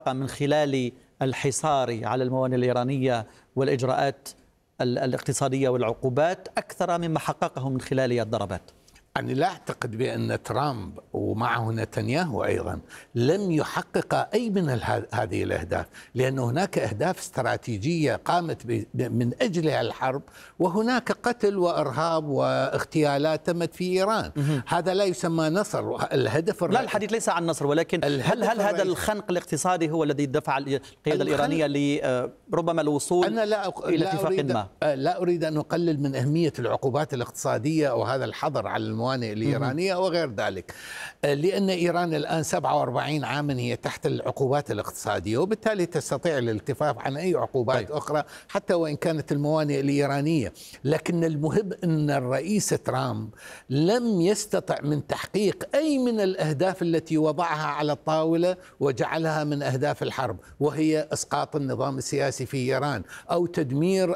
من خلال الحصار على الموانئ الإيرانية والإجراءات الاقتصادية والعقوبات أكثر مما حققه من خلال الضربات؟ أنا لا أعتقد بأن ترامب ومعه نتنياهو أيضا لم يحقق أي من هذه الأهداف، لأن هناك أهداف استراتيجية قامت من أجلها الحرب، وهناك قتل وإرهاب واغتيالات تمت في إيران. هذا لا يسمى نصر. الهدف لا، الحديث ليس عن نصر، ولكن هل هذا الخنق الاقتصادي هو الذي دفع القيادة الإيرانية لربما الوصول إلى اتفاق ما؟ لا أريد أن أقلل من أهمية العقوبات الاقتصادية أو هذا الحظر على الموانئ الإيرانية وغير ذلك، لأن إيران الآن 47 عاما هي تحت العقوبات الاقتصادية، وبالتالي تستطيع الالتفاف عن أي عقوبات أخرى حتى وإن كانت الموانئ الإيرانية. لكن المهم أن الرئيس ترامب لم يستطع من تحقيق أي من الأهداف التي وضعها على الطاولة وجعلها من أهداف الحرب، وهي إسقاط النظام السياسي في إيران أو تدمير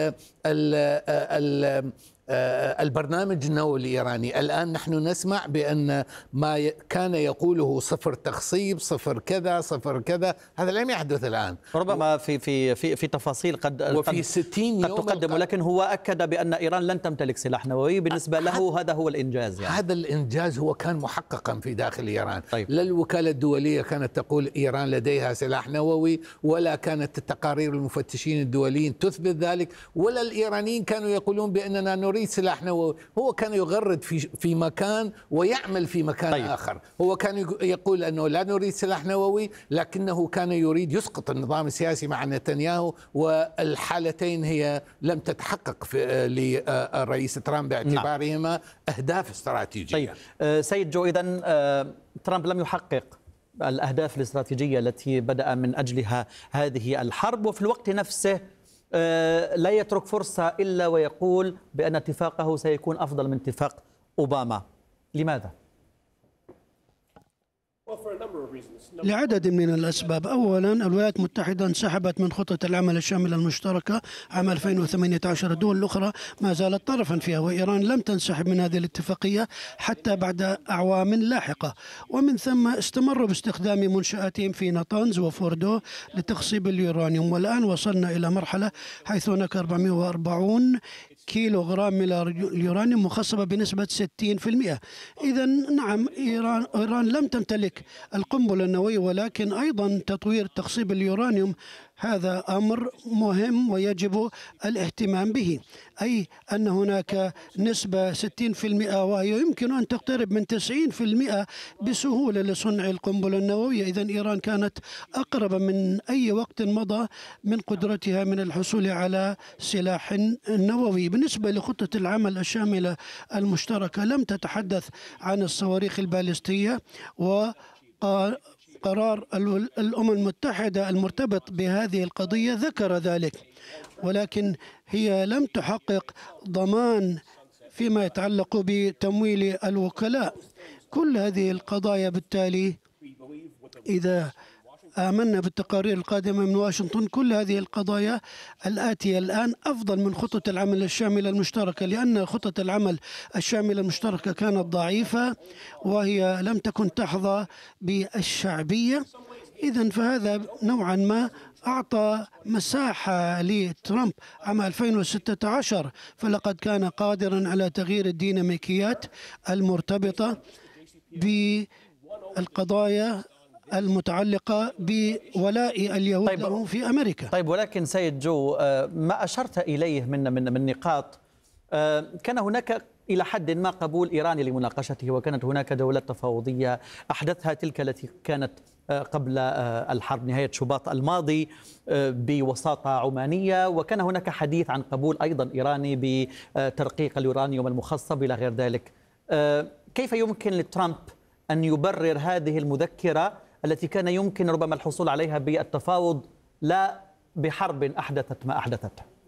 البرنامج النووي الإيراني. الآن نحن نسمع بأن ما كان يقوله صفر تخصيب، صفر كذا، صفر كذا، هذا لم يحدث الآن. ربما في تفاصيل وفي 60 يوم قد تقدم، ولكن هو أكد بأن إيران لن تمتلك سلاح نووي. بالنسبة له هذا هو الإنجاز يعني. هذا الإنجاز هو كان محققا في داخل إيران. طيب. لا الوكالة الدولية كانت تقول إيران لديها سلاح نووي، ولا كانت التقارير المفتشين الدوليين تثبت ذلك، ولا الإيرانيين كانوا يقولون بأننا نريد سلاح نووي. هو كان يغرد في مكان ويعمل في مكان طيب. آخر. هو كان يقول أنه لا نريد سلاح نووي، لكنه كان يريد يسقط النظام السياسي مع نتنياهو، والحالتين هي لم تتحقق للرئيس ترامب باعتبارهما أهداف استراتيجية. طيب سيد جو، إذن ترامب لم يحقق الأهداف الاستراتيجية التي بدأ من أجلها هذه الحرب، وفي الوقت نفسه لا يترك فرصة إلا ويقول بأن اتفاقه سيكون أفضل من اتفاق أوباما. لماذا؟ لعدد من الأسباب. أولا، الولايات المتحدة انسحبت من خطة العمل الشاملة المشتركة عام 2018. الدول الأخرى ما زالت طرفا فيها، وإيران لم تنسحب من هذه الاتفاقية حتى بعد أعوام لاحقة. ومن ثم استمروا باستخدام منشآتهم في نطنز وفوردو لتخصيب اليورانيوم، والآن وصلنا إلى مرحلة حيث هناك 440 كيلو غرام من اليورانيوم مخصبة بنسبة 60%. إذا نعم، إيران لم تمتلك القنبلة النووية، ولكن أيضا تطوير تخصيب اليورانيوم هذا أمر مهم ويجب الاهتمام به، أي أن هناك نسبة 60% وهي يمكن أن تقترب من 90% بسهولة لصنع القنبلة النووية. إذن إيران كانت أقرب من أي وقت مضى من قدرتها من الحصول على سلاح نووي. بالنسبة لخطة العمل الشاملة المشتركة لم تتحدث عن الصواريخ البالستية، قرار الأمم المتحدة المرتبط بهذه القضية ذكر ذلك، ولكن هي لم تحقق ضمان فيما يتعلق بتمويل الوكلاء. كل هذه القضايا بالتالي إذا آمنا بالتقارير القادمة من واشنطن، كل هذه القضايا الآتية الآن أفضل من خطة العمل الشاملة المشتركة، لأن خطة العمل الشاملة المشتركة كانت ضعيفة وهي لم تكن تحظى بالشعبية. إذن فهذا نوعا ما أعطى مساحة لترامب عام 2016، فلقد كان قادرا على تغيير الديناميكيات المرتبطة بالقضايا المتعلقة بولاء اليهود لهم في أمريكا. طيب، ولكن سيد جو، ما أشرت إليه من نقاط، كان هناك إلى حد ما قبول إيراني لمناقشته، وكانت هناك جولات تفاوضية أحدثها تلك التي كانت قبل الحرب نهاية شباط الماضي بوساطة عمانية، وكان هناك حديث عن قبول أيضا إيراني بترقيق اليورانيوم المخصب إلى غير ذلك. كيف يمكن لترامب أن يبرر هذه المذكرة التي كان يمكن ربما الحصول عليها بالتفاوض لا بحرب أحدثت ما أحدثت؟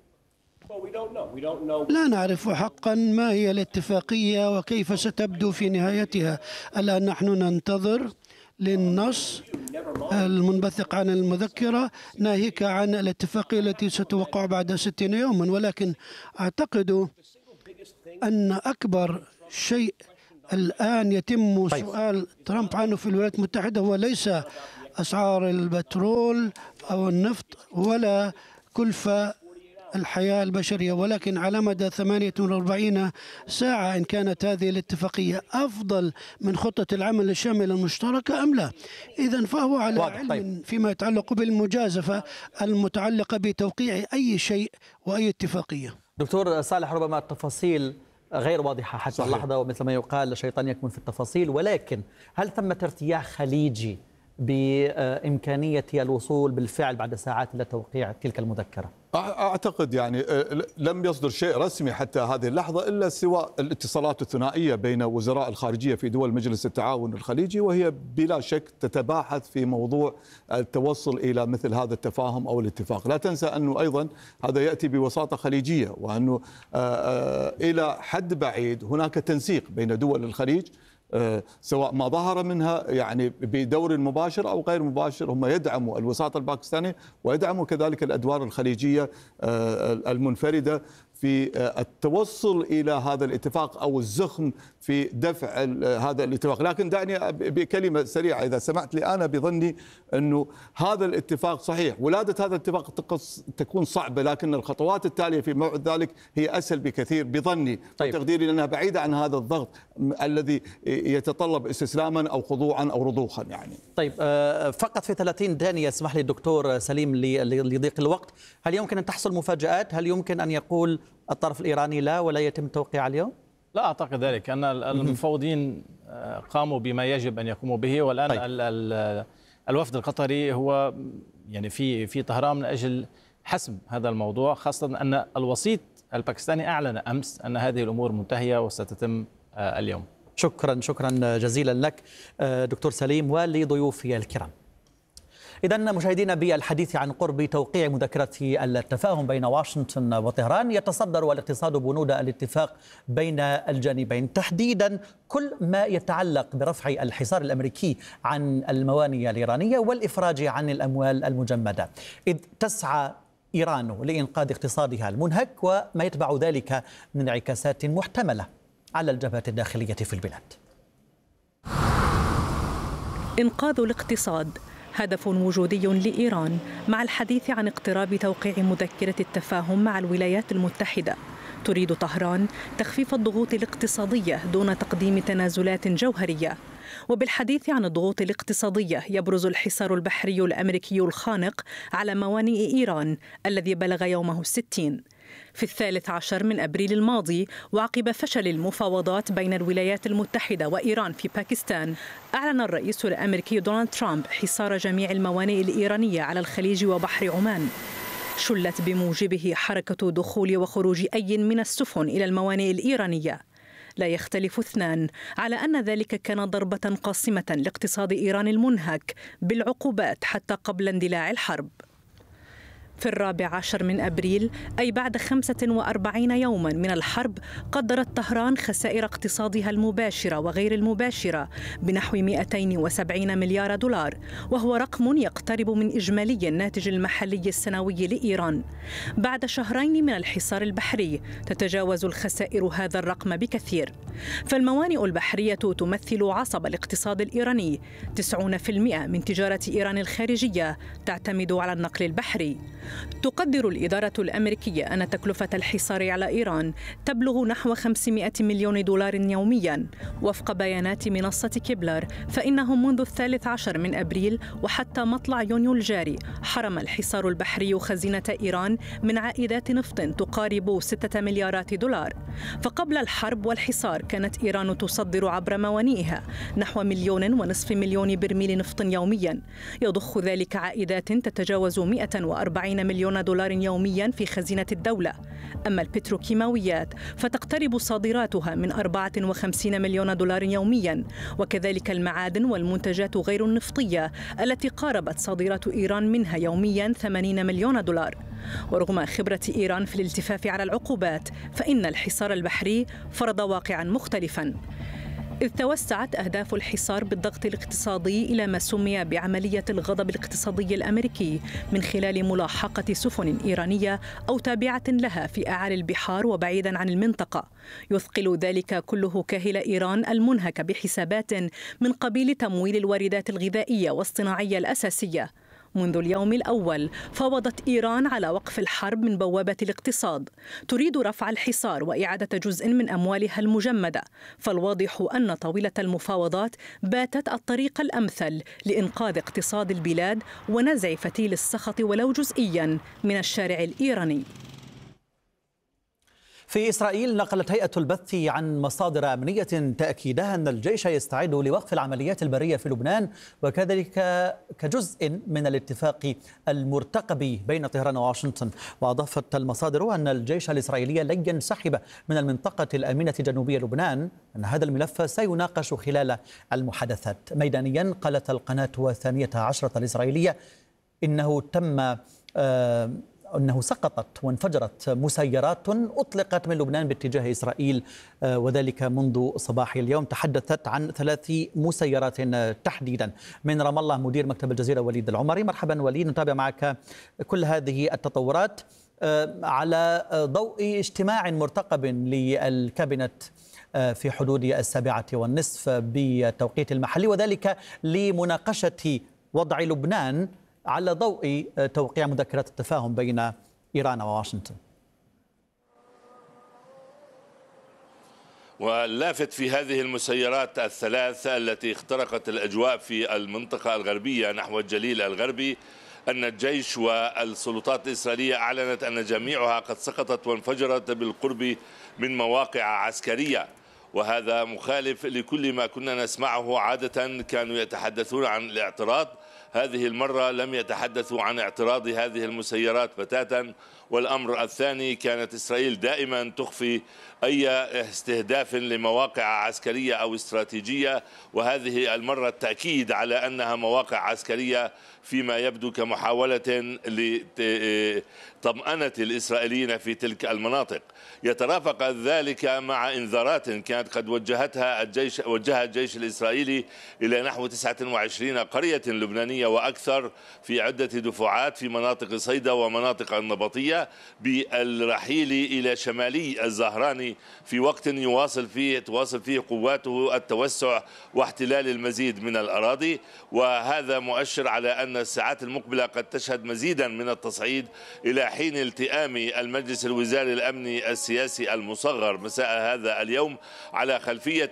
لا نعرف حقا ما هي الاتفاقية وكيف ستبدو في نهايتها. الآن نحن ننتظر للنص المنبثق عن المذكرة، ناهيك عن الاتفاقية التي ستوقع بعد 60 يوما. ولكن أعتقد أن أكبر شيء الآن يتم سؤال ترامب عنه في الولايات المتحدة هو ليس أسعار البترول أو النفط ولا كلفة الحياة البشرية، ولكن على مدى 48 ساعة إن كانت هذه الاتفاقية أفضل من خطة العمل الشاملة المشتركة أم لا. إذن فهو على علم فيما يتعلق بالمجازفة المتعلقة بتوقيع أي شيء وأي اتفاقية. دكتور صالح، ربما التفاصيل غير واضحة حتى اللحظة، ومثل ما يقال الشيطان يكمن في التفاصيل، ولكن هل ثمة ارتياح خليجي بإمكانية الوصول بالفعل بعد ساعات إلى توقيع تلك المذكرة؟ أعتقد يعني لم يصدر شيء رسمي حتى هذه اللحظة إلا سوى الاتصالات الثنائية بين وزراء الخارجية في دول مجلس التعاون الخليجي، وهي بلا شك تتباحث في موضوع التوصل إلى مثل هذا التفاهم أو الاتفاق. لا تنسى أنه أيضا هذا يأتي بوساطة خليجية، وأنه إلى حد بعيد هناك تنسيق بين دول الخليج، سواء ما ظهر منها يعني بدور مباشر أو غير مباشر. هم يدعموا الوساطة الباكستانية ويدعموا كذلك الأدوار الخليجية المنفردة في التوصل إلى هذا الاتفاق أو الزخم في دفع هذا الاتفاق. لكن دعني بكلمة سريعة إذا سمحت لي. أنا بظني أنه هذا الاتفاق صحيح، ولادة هذا الاتفاق تكون صعبة، لكن الخطوات التالية في موعد ذلك هي أسهل بكثير بظني وتقديري، لأنها بعيدة عن هذا الضغط الذي يتطلب استسلاما أو خضوعا أو رضوخا يعني. طيب فقط في 30 ثانية اسمح لي الدكتور سليم لضيق الوقت، هل يمكن أن تحصل مفاجآت؟ هل يمكن أن يقول الطرف الإيراني لا ولا يتم توقيع اليوم؟ لا أعتقد ذلك، أن المفوضين قاموا بما يجب أن يقوموا به، والآن الوفد القطري هو يعني في طهران من أجل حسم هذا الموضوع، خاصة أن الوسيط الباكستاني أعلن أمس أن هذه الأمور منتهية وستتم اليوم. شكرا جزيلا لك دكتور سليم ولضيوفي الكرام. إذا مشاهدينا، بالحديث عن قرب توقيع مذكرة التفاهم بين واشنطن وطهران، يتصدر الاقتصاد بنود الاتفاق بين الجانبين، تحديدا كل ما يتعلق برفع الحصار الأمريكي عن الموانئ الإيرانية والإفراج عن الأموال المجمدة، إذ تسعى إيران لإنقاذ اقتصادها المنهك وما يتبع ذلك من انعكاسات محتملة على الجبهة الداخلية في البلاد. إنقاذ الاقتصاد هدف وجودي لإيران مع الحديث عن اقتراب توقيع مذكرة التفاهم مع الولايات المتحدة. تريد طهران تخفيف الضغوط الاقتصادية دون تقديم تنازلات جوهرية. وبالحديث عن الضغوط الاقتصادية يبرز الحصار البحري الأمريكي الخانق على موانئ إيران الذي بلغ يومه 60 في 13 من أبريل الماضي، وعقب فشل المفاوضات بين الولايات المتحدة وإيران في باكستان، أعلن الرئيس الأمريكي دونالد ترامب حصار جميع الموانئ الإيرانية على الخليج وبحر عمان. شلت بموجبه حركة دخول وخروج أي من السفن إلى الموانئ الإيرانية. لا يختلف اثنان على أن ذلك كان ضربة قاصمة لاقتصاد إيران المنهك بالعقوبات حتى قبل اندلاع الحرب. في 14 من أبريل، أي بعد 45 يوما من الحرب، قدرت طهران خسائر اقتصادها المباشرة وغير المباشرة بنحو 270 مليار دولار، وهو رقم يقترب من إجمالي الناتج المحلي السنوي لإيران. بعد شهرين من الحصار البحري تتجاوز الخسائر هذا الرقم بكثير. فالموانئ البحرية تمثل عصب الاقتصاد الإيراني، 90% من تجارة إيران الخارجية تعتمد على النقل البحري. تقدر الإدارة الأمريكية أن تكلفة الحصار على إيران تبلغ نحو 500 مليون دولار يومياً. وفق بيانات منصة كيبلر، فإنه منذ 13 من أبريل وحتى مطلع يونيو الجاري حرم الحصار البحري خزينة إيران من عائدات نفط تقارب 6 مليارات دولار. فقبل الحرب والحصار كانت إيران تصدر عبر موانئها نحو 1.5 مليون برميل نفط يومياً، يضخ ذلك عائدات تتجاوز 140 مليون دولار يوميا في خزينة الدولة. أما البتروكيماويات فتقترب صادراتها من 54 مليون دولار يوميا، وكذلك المعادن والمنتجات غير النفطية التي قاربت صادرات إيران منها يوميا 80 مليون دولار. ورغم خبرة إيران في الالتفاف على العقوبات، فإن الحصار البحري فرض واقعا مختلفا. إذ توسعت أهداف الحصار بالضغط الاقتصادي إلى ما سمي بعملية الغضب الاقتصادي الأمريكي من خلال ملاحقة سفن إيرانية أو تابعة لها في أعالي البحار وبعيدا عن المنطقة. يثقل ذلك كله كاهل إيران المنهك بحسابات من قبيل تمويل الواردات الغذائية والصناعية الأساسية. منذ اليوم الأول فاوضت إيران على وقف الحرب من بوابة الاقتصاد، تريد رفع الحصار وإعادة جزء من أموالها المجمدة، فالواضح أن طاولة المفاوضات باتت الطريق الأمثل لإنقاذ اقتصاد البلاد ونزع فتيل السخط ولو جزئيا من الشارع الإيراني. في إسرائيل نقلت هيئة البث عن مصادر أمنية تأكيدها أن الجيش يستعد لوقف العمليات البرية في لبنان، وكذلك كجزء من الاتفاق المرتقب بين طهران وواشنطن. وأضافت المصادر أن الجيش الإسرائيلي لن ينسحب من المنطقة الآمنة جنوبي لبنان، أن هذا الملف سيناقش خلال المحادثات. ميدانيا قالت القناة 12 الإسرائيلية أنه سقطت وانفجرت مسيرات أطلقت من لبنان باتجاه إسرائيل، وذلك منذ صباح اليوم. تحدثت عن 3 مسيرات تحديدا. من رام الله مدير مكتب الجزيرة وليد العمري. مرحبا وليد، نتابع معك كل هذه التطورات على ضوء اجتماع مرتقب للكابينت في حدود 7:30 بالتوقيت المحلي، وذلك لمناقشة وضع لبنان على ضوء توقيع مذكرات التفاهم بين إيران وواشنطن. واللافت في هذه المسيرات الثلاثة التي اخترقت الأجواء في المنطقة الغربية نحو الجليل الغربي أن الجيش والسلطات الإسرائيلية أعلنت أن جميعها قد سقطت وانفجرت بالقرب من مواقع عسكرية، وهذا مخالف لكل ما كنا نسمعه. عادة كانوا يتحدثون عن الاعتراض، هذه المرة لم يتحدثوا عن اعتراض هذه المسيرات بتاتا. والأمر الثاني، كانت إسرائيل دائما تخفي أي استهداف لمواقع عسكرية أو استراتيجية، وهذه المرة التأكيد على أنها مواقع عسكرية فيما يبدو كمحاولة لطمأنة الإسرائيليين في تلك المناطق. يترافق ذلك مع إنذارات كانت قد وجهها الجيش الإسرائيلي إلى نحو 29 قرية لبنانية وأكثر في عدة دفعات في مناطق صيدا ومناطق النبطية، بالرحيل إلى شمالي الزهراني في وقت تواصل فيه قواته التوسع واحتلال المزيد من الأراضي. وهذا مؤشر على أن الساعات المقبلة قد تشهد مزيدا من التصعيد إلى حين التئام المجلس الوزاري الأمني السياسي المصغر مساء هذا اليوم على خلفية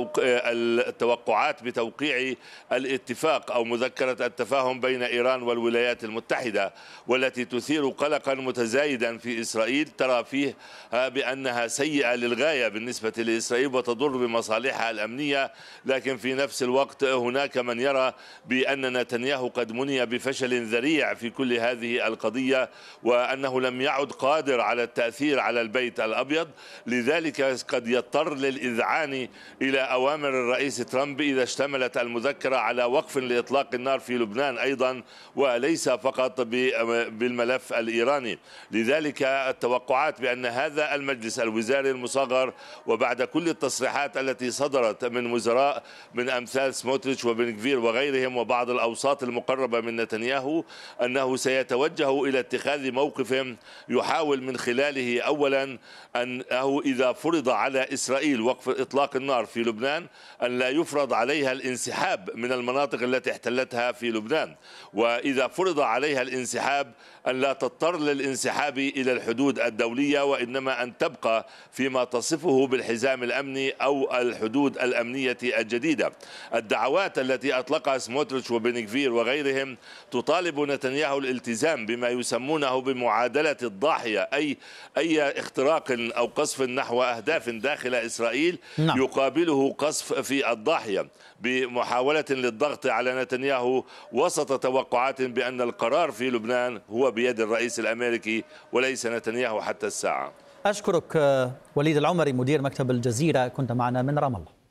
التوقعات بتوقيع الاتفاق أو مذكرة التفاهم بين إيران والولايات المتحدة، والتي تثير قلقا متزايدا في إسرائيل، ترى فيه بأنها سيئة للغاية بالنسبة لإسرائيل وتضر بمصالحها الأمنية. لكن في نفس الوقت هناك من يرى بأن نتنياهو قد مني بفشل ذريع في كل هذه القضية، وأنه لم يعد قادر على التأثير على البيت الأبيض، لذلك قد يضطر للإذعان إلى أوامر الرئيس ترامب إذا اشتملت المذكرة على وقف لإطلاق النار في لبنان أيضا، وليس فقط بالملف الإيراني. لذلك التوقعات بأن هذا المجلس الوزاري المصغر، وبعد كل التصريحات التي صدرت من وزراء من أمثال سموتريتش وبن غفير وغيرهم وبعض الأوساط المقربة من نتنياهو، أنه سيتوجه إلى اتخاذ موقف يحاول من خلاله أولا أنه إذا فرض على إسرائيل وقف إطلاق النار في لبنان أن لا يفرض عليها الانسحاب من المناطق التي احتلتها في لبنان، وإذا فرض عليها الانسحاب أن لا تضطر للانسحاب إلى الحدود الدولية، وإنما أن تبقى فيما تصفه بالحزام الأمني أو الحدود الأمنية الجديدة. الدعوات التي أطلقها سموتريتش وبن غفير وغيرهم تطالب نتنياهو الالتزام بما يسمونه بمعادلة الضاحية، أي اختراق أو قصف نحو أهداف داخل إسرائيل يقابله قصف في الضاحية، بمحاولة للضغط على نتنياهو وسط توقعات بأن القرار في لبنان هو بيد الرئيس الأمريكي وليس نتنياهو حتى الساعة. أشكرك وليد العمري مدير مكتب الجزيرة، كنت معنا من رام الله.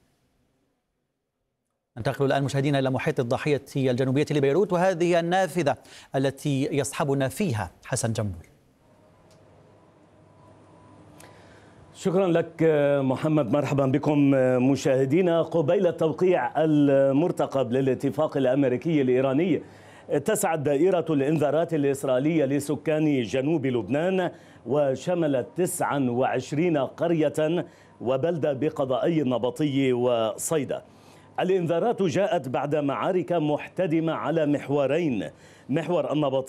ننتقل الآن مشاهدينا إلى محيط الضاحية الجنوبية لبيروت، وهذه النافذة التي يصحبنا فيها حسن جنبول. شكرا لك محمد. مرحبا بكم مشاهدينا. قبيل التوقيع المرتقب للاتفاق الأمريكي الإيراني، اتسعت دائرة الإنذارات الإسرائيلية لسكان جنوب لبنان وشملت 29 قرية وبلدة بقضائي النبطي وصيدا. الإنذارات جاءت بعد معارك محتدمة على محورين: محور النبطي